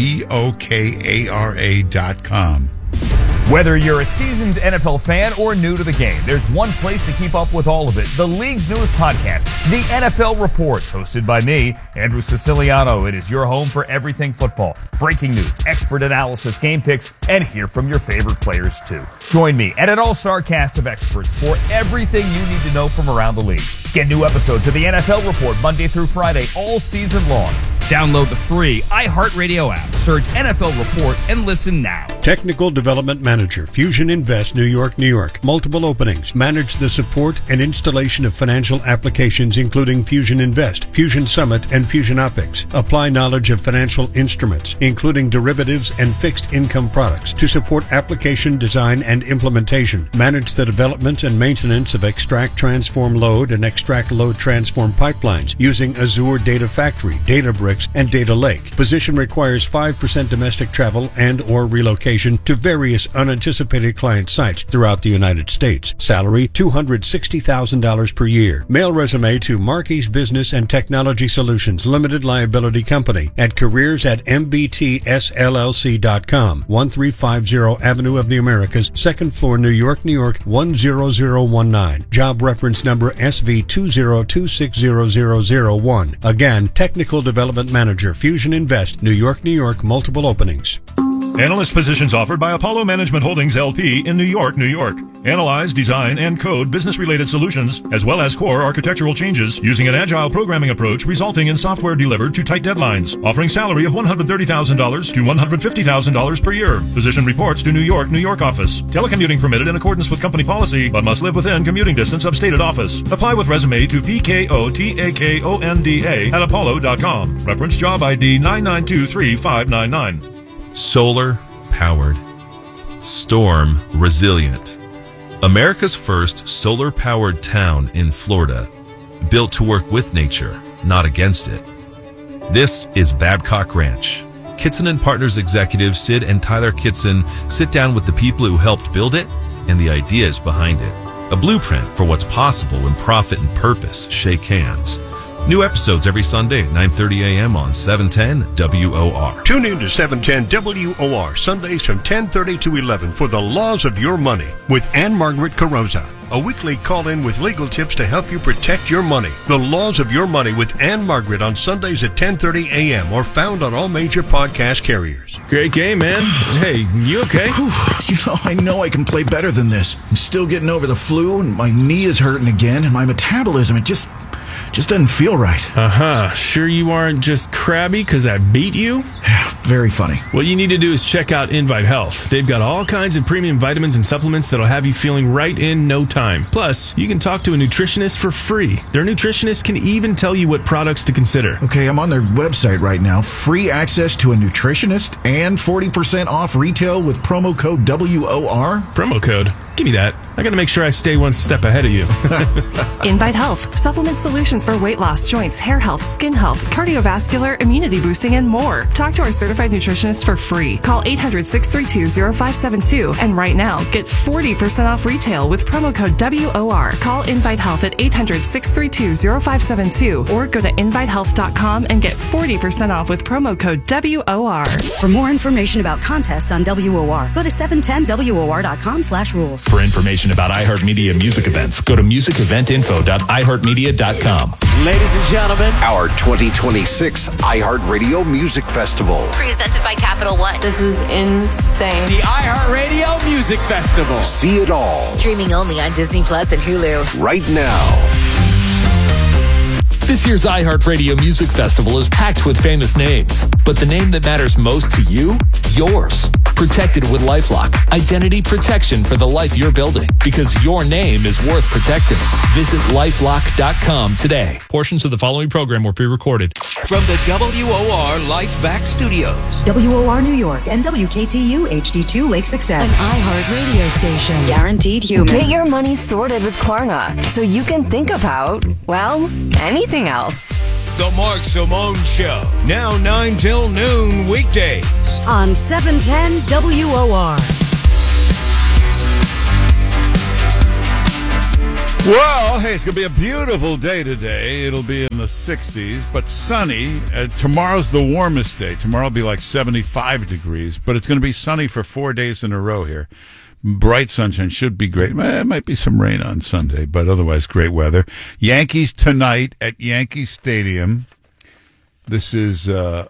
Bokara.com. Whether you're a seasoned NFL fan or new to the game, there's one place to keep up with all of it. The league's newest podcast, The NFL Report, hosted by me, Andrew Siciliano. It is your home for everything football. Breaking news, expert analysis, game picks, and hear from your favorite players, too. Join me and an all-star cast of experts for everything you need to know from around the league. Get new episodes of The NFL Report Monday through Friday all season long. Download the free iHeartRadio app. Search NFL Report and listen now. Technical Development Manager, Fusion Invest, New York, New York. Multiple openings. Manage the support and installation of financial applications including Fusion Invest, Fusion Summit, and Fusion Optics. Apply knowledge of financial instruments, including derivatives and fixed income products, to support application design and implementation. Manage the development and maintenance of extract, transform, load, and extract, load, transform pipelines using Azure Data Factory, Databricks, and Data Lake. Position requires 5% domestic travel and or relocation to various unanticipated client sites throughout the United States. Salary $260,000 per year. Mail resume to Marquis Business and Technology Solutions Limited Liability Company at careers@mbtsllc.com. 1350 Avenue of the Americas, 2nd floor, New York, New York 10019. Job reference number SV202600001. Again, Technical Development Manager, Fusion Invest, New York, New York. Multiple openings. Analyst positions offered by Apollo Management Holdings, LP in New York, New York. Analyze, design, and code business-related solutions, as well as core architectural changes using an agile programming approach resulting in software delivered to tight deadlines. Offering salary of $130,000 to $150,000 per year. Position reports to New York, New York office. Telecommuting permitted in accordance with company policy, but must live within commuting distance of stated office. Apply with resume to PKOTAKONDA@apollo.com. Reference job ID 9923599. Solar powered. Storm resilient. America's first solar powered town in Florida. Built to work with nature, not against it. This is Babcock Ranch. Kitson and Partners executives Sid and Tyler Kitson sit down with the people who helped build it and the ideas behind it. A blueprint for what's possible when profit and purpose shake hands. New episodes every Sunday at 9:30 a.m. on 710 WOR. Tune in to 710 WOR Sundays from 10:30 to 11 for The Laws of Your Money with Anne Margaret Carroza. A weekly call-in with legal tips to help you protect your money. The Laws of Your Money with Anne Margaret on Sundays at 10:30 a.m. or found on all major podcast carriers. Great game, man. Hey, you okay? I know I can play better than this. I'm still getting over the flu, and my knee is hurting again, and my metabolism, it just doesn't feel right. Sure you aren't just crabby because I beat you? Very funny. What you need to do is check out Invite Health. They've got all kinds of premium vitamins and supplements that'll have you feeling right in no time. Plus, you can talk to a nutritionist for free. Their nutritionist can even tell you what products to consider. Okay, I'm on their website right now. Free access to a nutritionist and 40% off retail with promo code WOR. Promo code? Give me that. I gotta make sure I stay one step ahead of you. Invite Health. Supplement solutions for weight loss, joints, hair health, skin health, cardiovascular, immunity boosting, and more. Talk to our certified nutritionist for free. Call 800-632-0572. And right now, get 40% off retail with promo code WOR. Call Invite Health at 800-632-0572 or go to invitehealth.com and get 40% off with promo code WOR. For more information about contests on WOR, go to 710WOR.com/rules. For information about iHeartMedia music events, go to musiceventinfo.iheartmedia.com. Ladies and gentlemen, our 2026 iHeartRadio Music Festival. Presented by Capital One. This is insane. The iHeartRadio Music Festival. See it all. Streaming only on Disney Plus and Hulu. Right now. This year's iHeartRadio Music Festival is packed with famous names, but the name that matters most to you? Yours. Protected with LifeLock. Identity protection for the life you're building, because your name is worth protecting. Visit LifeLock.com today. Portions of the following program were pre-recorded. From the WOR LifeVac Studios. WOR New York and WKTU HD2 Lake Success. An iHeart radio station. Guaranteed human. Get your money sorted with Klarna so you can think about, well, anything else. The Mark Simone Show. Now 9 till noon weekdays. On 710 WOR. Well, hey, it's going to be a beautiful day today. It'll be in the 60s, but sunny. Tomorrow's the warmest day. Tomorrow will be like 75 degrees, but it's going to be sunny for 4 days in a row here. Bright sunshine, should be great. It might be some rain on Sunday, but otherwise great weather. Yankees tonight at Yankee Stadium. This is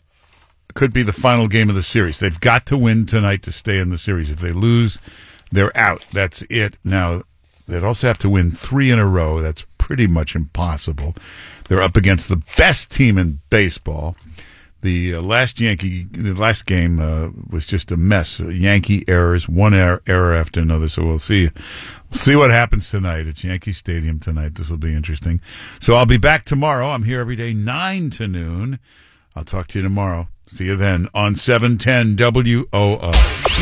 could be the final game of the series. They've got to win tonight to stay in the series. If they lose, they're out. That's it. Now, they'd also have to win 3 in a row. That's pretty much impossible. They're up against the best team in baseball. The last game was just a mess. Yankee errors, one error after another. So we'll see what happens tonight. It's Yankee Stadium tonight. This will be interesting. So I'll be back tomorrow. I'm here every day 9 to noon. I'll talk to you tomorrow. See you then on 710 WOR.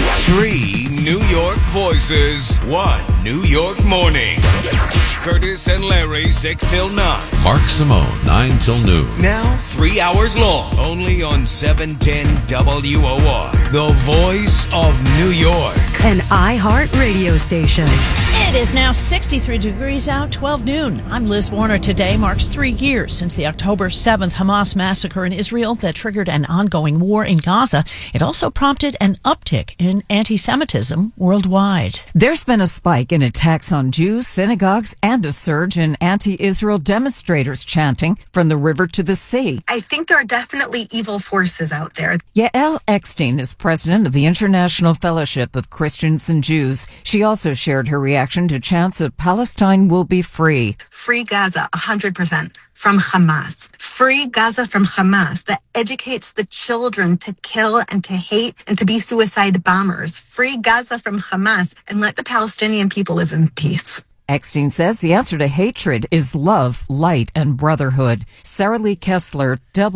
3 New York voices, 1 New York morning. Curtis and Larry, 6 till 9. Mark Simone, 9 till noon. Now 3 hours long, only on 710 WOR. The voice of New York. An iHeart radio station. It is now 63 degrees out, 12 noon. I'm Liz Warner. Today marks 3 years since the October 7th Hamas massacre in Israel that triggered an ongoing war in Gaza. It also prompted an uptick in anti-Semitism worldwide. There's been a spike in attacks on Jews, synagogues, and a surge in anti-Israel demonstrators chanting from the river to the sea. I think there are definitely evil forces out there. Yael Eckstein is president of the International Fellowship of Christians and Jews. She also shared her reaction to chants that Palestine will be free. Free Gaza, 100%. From Hamas. Free Gaza from Hamas that educates the children to kill and to hate and to be suicide bombers. Free Gaza from Hamas and let the Palestinian people live in peace. Eckstein says the answer to hatred is love, light, and brotherhood. Sarah Lee Kessler,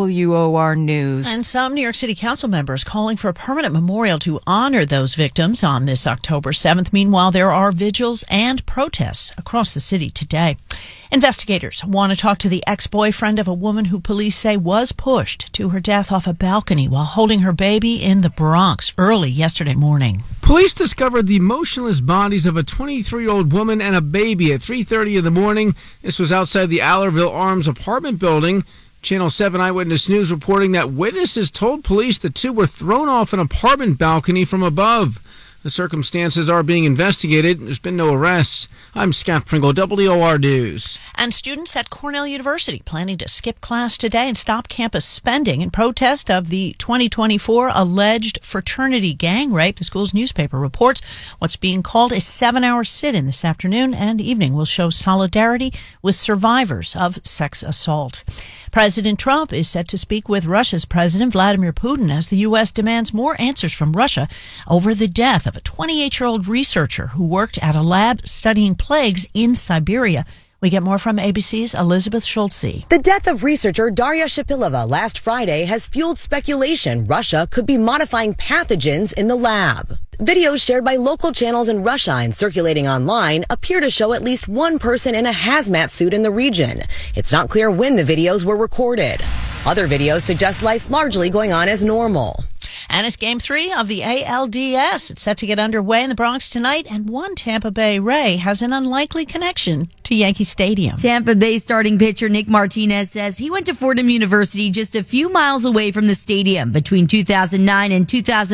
WOR News. And some New York City Council members calling for a permanent memorial to honor those victims on this October 7th. Meanwhile, there are vigils and protests across the city today. Investigators want to talk to the ex-boyfriend of a woman who police say was pushed to her death off a balcony while holding her baby in the Bronx early yesterday morning. Police discovered the motionless bodies of a 23-year-old woman and a baby at 3:30 in the morning. This was outside the Allerville Arms apartment building. Channel 7 Eyewitness News reporting that witnesses told police the two were thrown off an apartment balcony from above. The circumstances are being investigated. There's been no arrests. I'm Scott Pringle, WOR News. And students at Cornell University planning to skip class today and stop campus spending in protest of the 2024 alleged fraternity gang rape. The school's newspaper reports what's being called a 7-hour sit-in this afternoon and evening will show solidarity with survivors of sex assault. President Trump is set to speak with Russia's President Vladimir Putin as the U.S. demands more answers from Russia over the death of a 28-year-old researcher who worked at a lab studying plagues in Siberia. We get more from ABC's Elizabeth Schultze. The death of researcher Daria Shapilova last Friday has fueled speculation Russia could be modifying pathogens in the lab. Videos shared by local channels in Russia and circulating online appear to show at least one person in a hazmat suit in the region. It's not clear when the videos were recorded. Other videos suggest life largely going on as normal. And it's Game 3 of the ALDS. It's set to get underway in the Bronx tonight, and one Tampa Bay Ray has an unlikely connection to Yankee Stadium. Tampa Bay starting pitcher Nick Martinez says he went to Fordham University just a few miles away from the stadium between 2009 and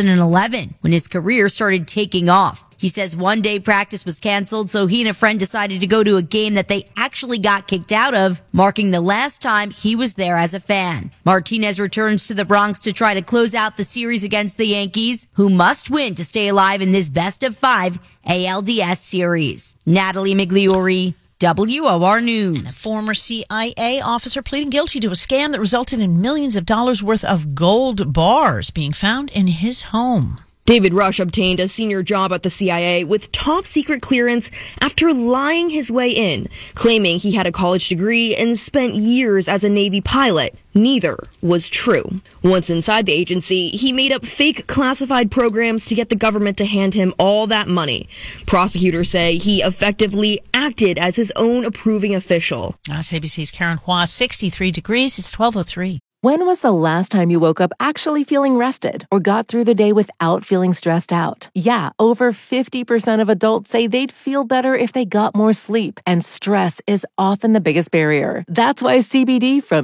2011 when his career started taking off. He says one day practice was canceled, so he and a friend decided to go to a game that they actually got kicked out of, marking the last time he was there as a fan. Martinez returns to the Bronx to try to close out the series against the Yankees, who must win to stay alive in this best-of-5 ALDS series. Natalie Migliori, WOR News. Former CIA officer pleading guilty to a scam that resulted in millions of dollars worth of gold bars being found in his home. David Rush obtained a senior job at the CIA with top secret clearance after lying his way in, claiming he had a college degree and spent years as a Navy pilot. Neither was true. Once inside the agency, he made up fake classified programs to get the government to hand him all that money. Prosecutors say he effectively acted as his own approving official. That's ABC's Karen Hua, 63 degrees. It's 12:03. When was the last time you woke up actually feeling rested or got through the day without feeling stressed out? Yeah, over 50% of adults say they'd feel better if they got more sleep, and stress is often the biggest barrier. That's why CBD from